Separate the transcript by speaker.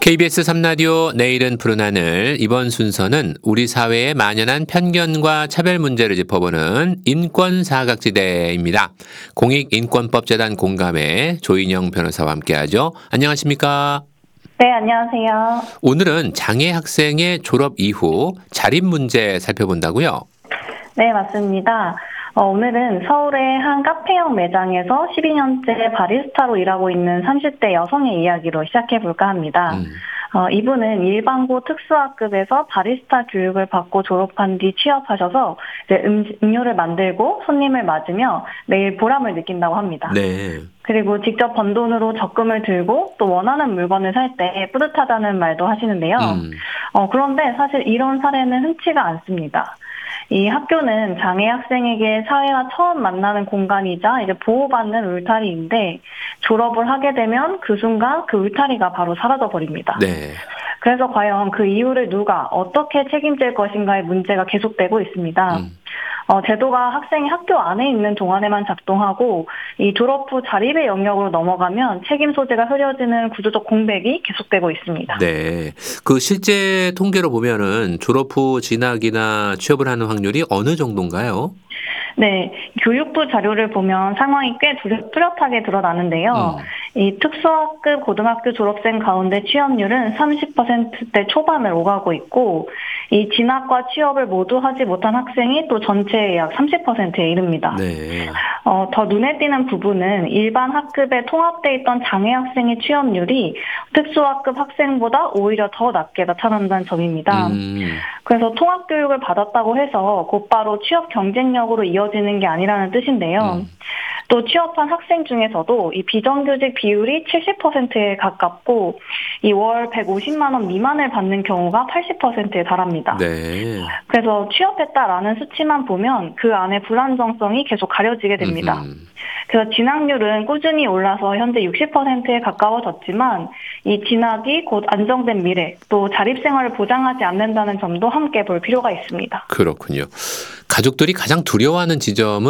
Speaker 1: KBS 3라디오 내일은 푸른 하늘. 이번 순서는 우리 사회에 만연한 편견과 차별 문제를 짚어보는 인권사각지대입니다. 공익인권법재단 공감의 조인영 변호사와 함께하죠. 안녕하십니까?
Speaker 2: 네, 안녕하세요.
Speaker 1: 오늘은 장애 학생의 졸업 이후 자립 문제 살펴본다고요?
Speaker 2: 네, 맞습니다. 오늘은 서울의 한 카페형 매장에서 12년째 바리스타로 일하고 있는 30대 여성의 이야기로 시작해볼까 합니다. 이분은 일반고 특수학급에서 바리스타 교육을 받고 졸업한 뒤 취업하셔서 이제 음료를 만들고 손님을 맞으며 매일 보람을 느낀다고 합니다.
Speaker 1: 네.
Speaker 2: 그리고 직접 번 돈으로 적금을 들고 또 원하는 물건을 살 때 뿌듯하다는 말도 하시는데요. 그런데 사실 이런 사례는 흔치가 않습니다. 이 학교는 장애 학생에게 사회와 처음 만나는 공간이자 이제 보호받는 울타리인데 졸업을 하게 되면 그 순간 그 울타리가 바로 사라져 버립니다.
Speaker 1: 네.
Speaker 2: 그래서 과연 그 이유를 누가 어떻게 책임질 것인가의 문제가 계속되고 있습니다. 제도가 학생이 학교 안에 있는 동안에만 작동하고 이 졸업 후 자립의 영역으로 넘어가면 책임 소재가 흐려지는 구조적 공백이 계속되고 있습니다.
Speaker 1: 네. 그 실제 통계로 보면은 졸업 후 진학이나 취업을 하는 확률이 어느 정도인가요?
Speaker 2: 네, 교육부 자료를 보면 상황이 꽤 뚜렷하게 드러나는데요. 이 특수학급 고등학교 졸업생 가운데 취업률은 30%대 초반을 오가고 있고, 이 진학과 취업을 모두 하지 못한 학생이 또 전체의 약 30%에 이릅니다.
Speaker 1: 네.
Speaker 2: 더 눈에 띄는 부분은 일반 학급에 통합돼 있던 장애 학생의 취업률이 특수학급 학생보다 오히려 더 낮게 나타난다는 점입니다. 그래서 통합교육을 받았다고 해서 곧바로 취업 경쟁력으로 이어지는 게 아니라는 뜻인데요. 또 취업한 학생 중에서도 이 비정규직 비율이 70%에 가깝고 이 월 150만 원 미만을 받는 경우가 80%에 달합니다.
Speaker 1: 네.
Speaker 2: 그래서 취업했다라는 수치만 보면 그 안에 불안정성이 계속 가려지게 됩니다. 그래서 진학률은 꾸준히 올라서 현재 60%에 가까워졌지만 이 진학이 곧 안정된 미래 또 자립생활을 보장하지 않는다는 점도 함께 볼 필요가 있습니다.
Speaker 1: 그렇군요. 가족들이 가장 두려워하는 지점은